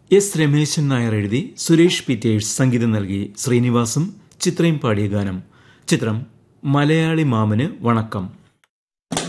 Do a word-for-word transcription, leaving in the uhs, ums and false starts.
S Rameshan Nair എഴുതി Suresh Peter's സംഗീതം നൽകി ശ്രീനിവാസും ചിത്രയും പാടിയ ഗാനം. ചിത്രം മലയാളി മാമന് വണക്കം.